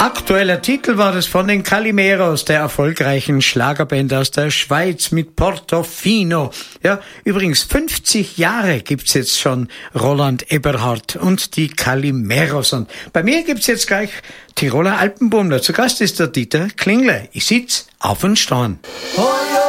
Aktueller Titel war es von den Calimeros, der erfolgreichen Schlagerband aus der Schweiz mit Portofino. Ja, übrigens 50 Jahre gibt's jetzt schon Roland Eberhardt und die Calimeros. Und bei mir gibt's jetzt gleich Tiroler Alpenbummler. Zu Gast ist der Dieter Klingler. Ich sitz auf dem Stein.